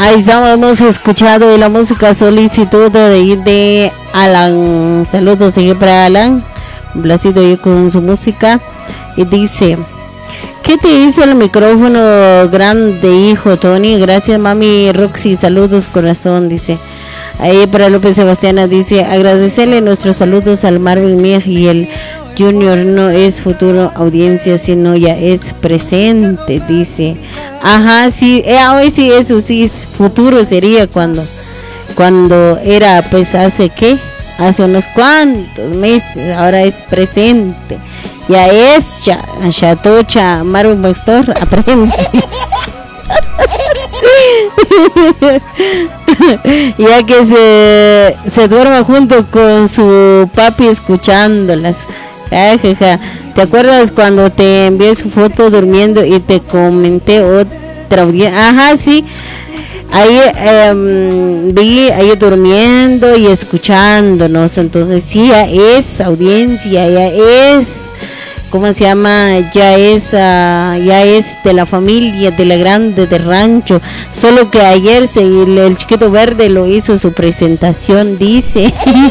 Ahí estamos, hemos escuchado la música solicitud de Alan. Saludos aquí para Alan. Complacito yo con su música. Y dice: ¿qué te dice el micrófono grande, hijo Tony? Gracias, mami Roxy. Saludos, corazón, dice. Ahí para López Sebastiana dice: agradecerle nuestros saludos al Marvin Mir y el Junior. No es futuro audiencia, sino ya es presente, dice. Ajá, sí, hoy sí, eso sí, futuro sería cuando era, pues, hace unos cuantos meses, ahora es presente. Ya es Chatocha, Marvin Pastor, aprende. Ya que se duerma junto con su papi escuchándolas. Jajaja. ¿Te acuerdas cuando te envié su foto durmiendo y te comenté otra audiencia? Ajá, sí. Ahí vi ahí durmiendo y escuchándonos. Entonces sí, ya es audiencia, ya es, ¿cómo se llama? Ya es de la familia, de la grande de rancho. Solo que ayer el chiquito verde lo hizo su presentación, dice.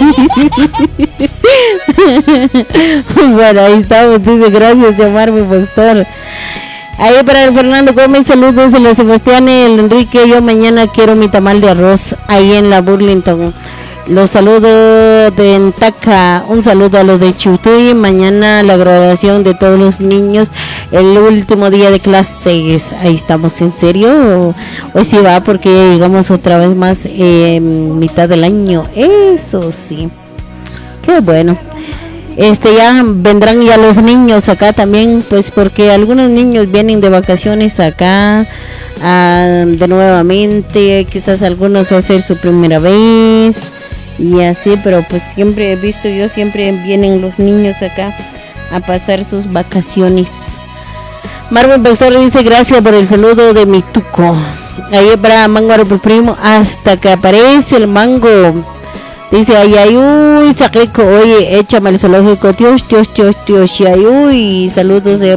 Bueno, ahí estamos, dice, gracias, llamarme pastor. Ahí para el Fernando Gómez, saludos de la Sebastián y el Enrique. Yo mañana quiero mi tamal de arroz ahí en la Burlington. Los saludos de Entaca, un saludo a los de Chutuy. Mañana la graduación de todos los niños, el último día de clases. Ahí estamos, ¿en serio? Hoy sí va, porque llegamos otra vez más mitad del año. Eso sí, qué bueno. Ya vendrán ya los niños acá también, pues porque algunos niños vienen de vacaciones acá de nuevamente, quizás algunos va a ser su primera vez y así, pero pues siempre he visto yo, siempre vienen los niños acá a pasar sus vacaciones. Marvin Pastor dice: gracias por el saludo de mi tuco. Ahí para Mango Primo, hasta que aparece el mango. Dice: ay, uy, sacrico, oye, échame el zoológico, Dios, ay, uy, saludos